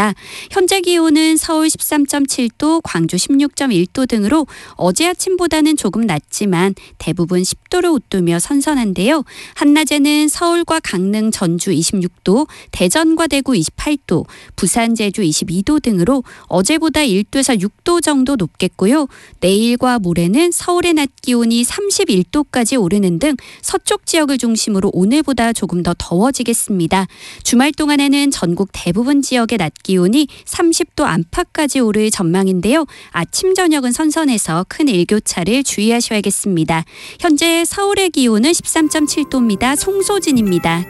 있습니다. 현재 기온은 서울 13.7도, 광주 16.1도 등으로 어제 아침보다는 조금 낮지만 대부분 10도를 웃돌며 선선한데요. 한낮에는 서울과 강릉, 전주 26도, 대전과 대구 28도, 부산, 제주 22도 등으로 어제보다 1도에서 6도 정도 높겠고요. 내일과 모레는 서울의 낮 기온이 31도까지 오르는 등 서쪽 지역을 중심으로 오늘보다 조금 더 더워지겠습니다. 주말 동안에는 전국 대부분 지역의 낮 기온이 30도 안팎까지 오를 전망인데요. 아침 저녁은 선선해서 큰 일교차를 주의하셔야겠습니다. 현재 서울의 기온은 13.7도입니다. 송소진입니다.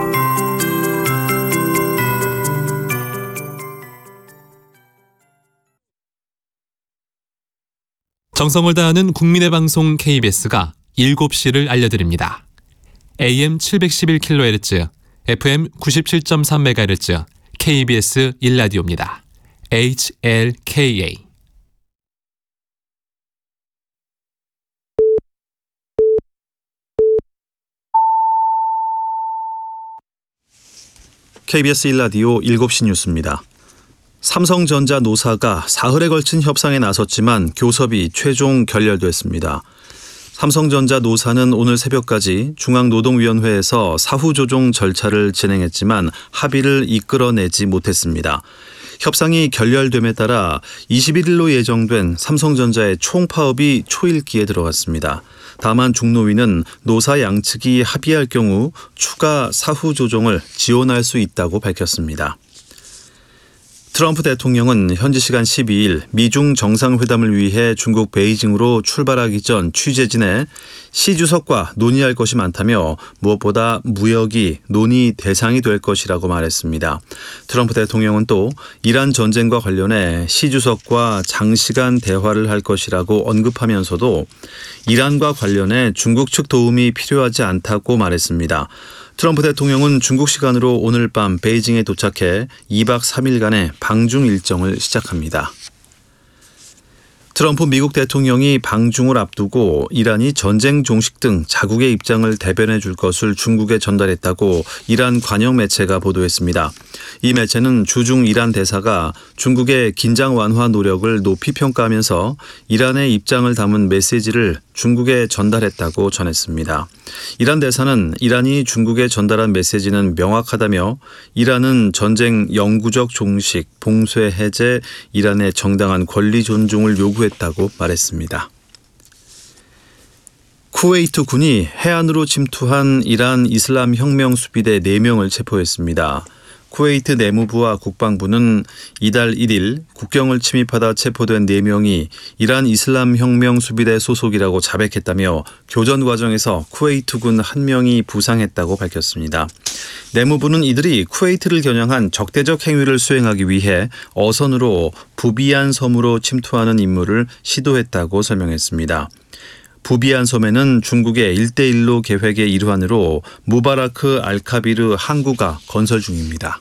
정성을 다하는 국민의 방송 KBS가 7시를 알려드립니다. AM 711kHz, FM 97.3MHz, KBS 1라디오입니다. HLKA. KBS 1라디오 7시 뉴스입니다. 삼성전자 노사가 사흘에 걸친 협상에 나섰지만 교섭이 최종 결렬됐습니다. 삼성전자 노사는 오늘 새벽까지 중앙노동위원회에서 사후 조정 절차를 진행했지만 합의를 이끌어내지 못했습니다. 협상이 결렬됨에 따라 21일로 예정된 삼성전자의 총파업이 초읽기에 들어갔습니다. 다만 중노위는 노사 양측이 합의할 경우 추가 사후 조정을 지원할 수 있다고 밝혔습니다. 트럼프 대통령은 현지 시간 12일 미중 정상회담을 위해 중국 베이징으로 출발하기 전 취재진에 시 주석과 논의할 것이 많다며 무엇보다 무역이 논의 대상이 될 것이라고 말했습니다. 트럼프 대통령은 또 이란 전쟁과 관련해 시 주석과 장시간 대화를 할 것이라고 언급하면서도 이란과 관련해 중국 측 도움이 필요하지 않다고 말했습니다. 트럼프 대통령은 중국 시간으로 오늘 밤 베이징에 도착해 2박 3일간의 방중 일정을 시작합니다. 트럼프 미국 대통령이 방중을 앞두고 이란이 전쟁 종식 등 자국의 입장을 대변해 줄 것을 중국에 전달했다고 이란 관영 매체가 보도했습니다. 이 매체는 주중 이란 대사가 중국의 긴장 완화 노력을 높이 평가하면서 이란의 입장을 담은 메시지를 중국에 전달했다고 전했습니다. 이란 대사는 이란이 중국에 전달한 메시지는 명확하다며 이란은 전쟁 영구적 종식, 봉쇄 해제, 이란의 정당한 권리 존중을 요구했다고 말했습니다. 쿠웨이트 군이 해안으로 침투한 이란 이슬람 혁명 수비대 4명을 체포했습니다. 쿠웨이트 내무부와 국방부는 이달 1일 국경을 침입하다 체포된 4명이 이란 이슬람 혁명 수비대 소속이라고 자백했다며 교전 과정에서 쿠웨이트군 1명이 부상했다고 밝혔습니다. 내무부는 이들이 쿠웨이트를 겨냥한 적대적 행위를 수행하기 위해 어선으로 부비안 섬으로 침투하는 임무를 시도했다고 설명했습니다. 부비안 섬에는 중국의 1대1로 계획의 일환으로 무바라크 알카비르 항구가 건설 중입니다.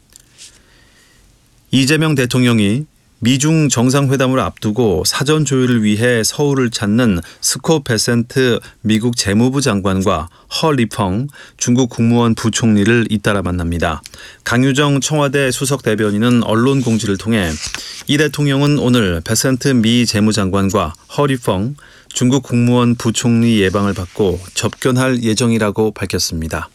이재명 대통령이 미중 정상회담을 앞두고 사전 조율을 위해 서울을 찾는 스콧 베센트 미국 재무부 장관과 허 리펑 중국 국무원 부총리를 잇따라 만납니다. 강유정 청와대 수석 대변인은 언론 공지를 통해 이 대통령은 오늘 베센트 미 재무장관과 허 리펑 중국 국무원 부총리 예방을 받고 접견할 예정이라고 밝혔습니다.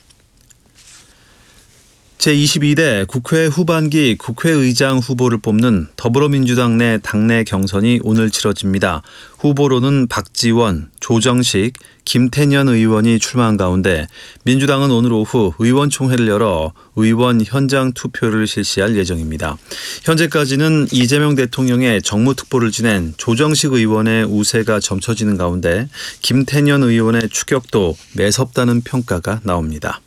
제22대 국회 후반기 국회의장 후보를 뽑는 더불어민주당 내 당내 경선이 오늘 치러집니다. 후보로는 박지원, 조정식, 김태년 의원이 출마한 가운데 민주당은 오늘 오후 의원총회를 열어 의원 현장 투표를 실시할 예정입니다. 현재까지는 이재명 대통령의 정무특보를 지낸 조정식 의원의 우세가 점쳐지는 가운데 김태년 의원의 추격도 매섭다는 평가가 나옵니다.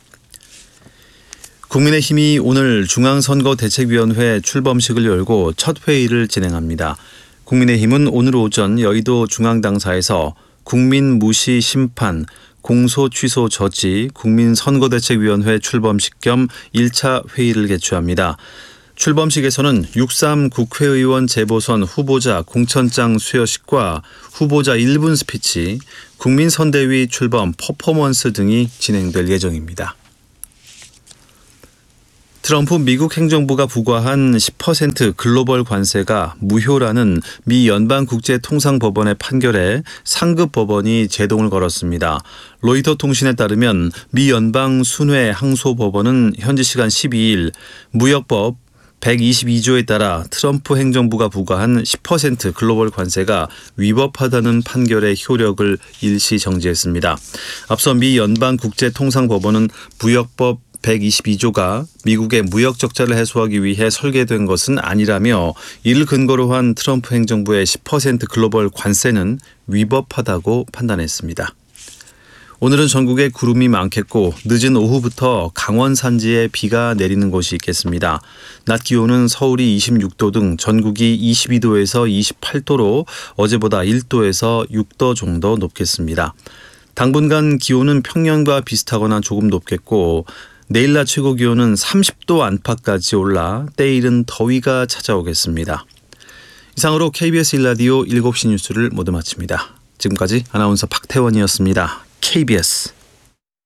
국민의힘이 오늘 중앙선거대책위원회 출범식을 열고 첫 회의를 진행합니다. 국민의힘은 오늘 오전 여의도 중앙당사에서 국민무시 심판, 공소 취소 저지 국민선거대책위원회 출범식 겸 1차 회의를 개최합니다. 출범식에서는 6.3 국회의원 재보선 후보자 공천장 수여식과 후보자 1분 스피치, 국민선대위 출범 퍼포먼스 등이 진행될 예정입니다. 트럼프 미국 행정부가 부과한 10% 글로벌 관세가 무효라는 미 연방국제통상법원의 판결에 상급 법원이 제동을 걸었습니다. 로이터 통신에 따르면 미 연방순회 항소법원은 현지 시간 12일 무역법 122조에 따라 트럼프 행정부가 부과한 10% 글로벌 관세가 위법하다는 판결의 효력을 일시 정지했습니다. 앞서 미 연방국제통상법원은 무역법 122조가 미국의 무역 적자를 해소하기 위해 설계된 것은 아니라며 이를 근거로 한 트럼프 행정부의 10% 글로벌 관세는 위법하다고 판단했습니다. 오늘은 전국에 구름이 많겠고 늦은 오후부터 강원 산지에 비가 내리는 곳이 있겠습니다. 낮 기온은 서울이 26도 등 전국이 22도에서 28도로 어제보다 1도에서 6도 정도 높겠습니다. 당분간 기온은 평년과 비슷하거나 조금 높겠고 내일 낮 최고 기온은 30도 안팎까지 올라 때이른 더위가 찾아오겠습니다. 이상으로 KBS 1라디오 7시 뉴스를 모두 마칩니다. 지금까지 아나운서 박태원이었습니다. KBS